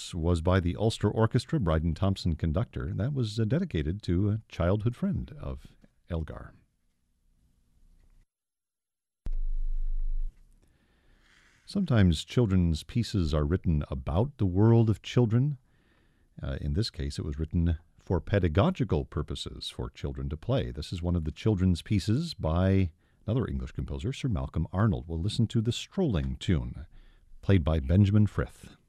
This was by the Ulster Orchestra, Bryden Thompson conductor. That was dedicated to a childhood friend of Elgar. Sometimes children's pieces are written about the world of children. In this case, it was written for pedagogical purposes for children to play. This is one of the children's pieces by another English composer, Sir Malcolm Arnold. We'll listen to the Strolling tune, played by Benjamin Frith.